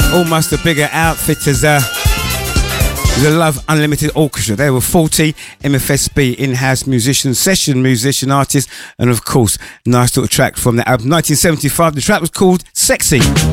Almost the bigger outfitters. The Love Unlimited Orchestra. They were 40 MFSB in-house musicians, session musician artists, and of course, nice little track from the album 1975. The track was called Sexy.